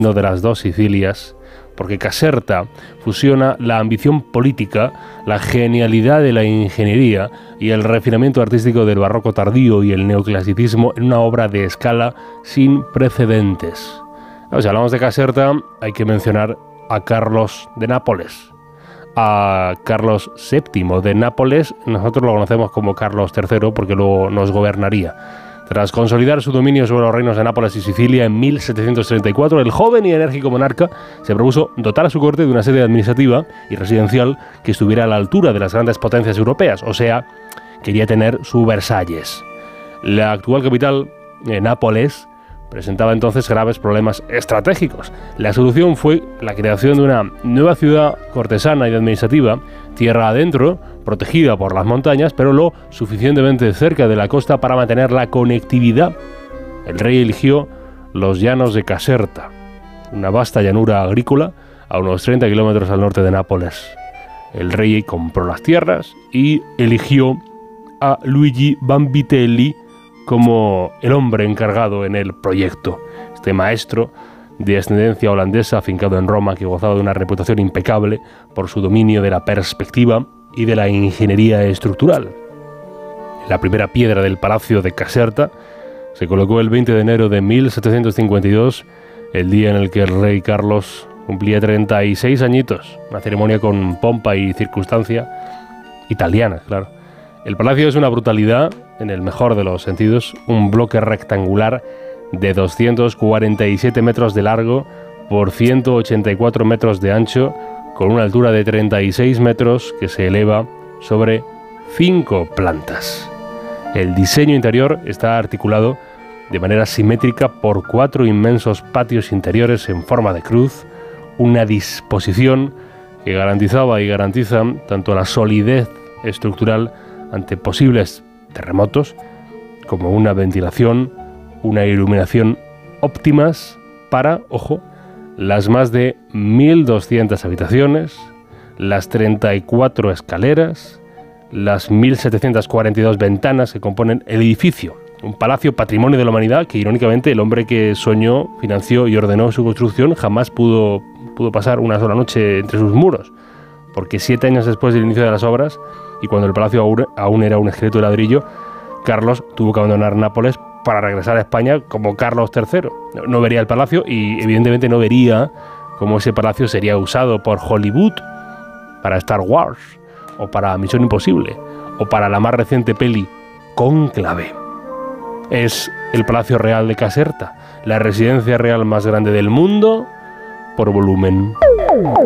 de las dos Sicilias, porque Caserta fusiona la ambición política, la genialidad de la ingeniería y el refinamiento artístico del barroco tardío y el neoclasicismo en una obra de escala sin precedentes. Si hablamos de Caserta, hay que mencionar a Carlos de Nápoles, a Carlos VII de Nápoles. Nosotros lo conocemos como Carlos III porque luego nos gobernaría. Tras consolidar su dominio sobre los reinos de Nápoles y Sicilia en 1734, el joven y enérgico monarca se propuso dotar a su corte de una sede administrativa y residencial que estuviera a la altura de las grandes potencias europeas, o sea, quería tener su Versalles. La actual capital, Nápoles, presentaba entonces graves problemas estratégicos. La solución fue la creación de una nueva ciudad cortesana y administrativa, tierra adentro, protegida por las montañas, pero lo suficientemente cerca de la costa para mantener la conectividad. El rey eligió los llanos de Caserta, una vasta llanura agrícola a unos 30 kilómetros al norte de Nápoles. El rey compró las tierras y eligió a Luigi Vanvitelli como el hombre encargado en el proyecto. Este maestro de ascendencia holandesa, afincado en Roma, que gozaba de una reputación impecable por su dominio de la perspectiva y de la ingeniería estructural. La primera piedra del Palacio de Caserta se colocó el 20 de enero de 1752, el día en el que el rey Carlos cumplía 36 añitos, una ceremonia con pompa y circunstancia italiana, claro. El palacio es una brutalidad, en el mejor de los sentidos, un bloque rectangular de 247 metros de largo por 184 metros de ancho, con una altura de 36 metros que se eleva sobre 5 plantas. El diseño interior está articulado de manera simétrica por 4 inmensos patios interiores en forma de cruz, una disposición que garantizaba y garantiza tanto la solidez estructural ante posibles terremotos, como una ventilación, una iluminación óptimas para, ojo, las más de 1.200 habitaciones, las 34 escaleras, las 1.742 ventanas que componen el edificio. Un palacio patrimonio de la humanidad que, irónicamente, el hombre que soñó, financió y ordenó su construcción jamás pudo pasar una sola noche entre sus muros, porque 7 años después del inicio de las obras, y cuando el palacio aún era un esqueleto de ladrillo, Carlos tuvo que abandonar Nápoles para regresar a España como Carlos III. No vería el palacio y evidentemente no vería cómo ese palacio sería usado por Hollywood para Star Wars, o para Misión Imposible, o para la más reciente peli Cónclave. Es el Palacio Real de Caserta, la residencia real más grande del mundo por volumen.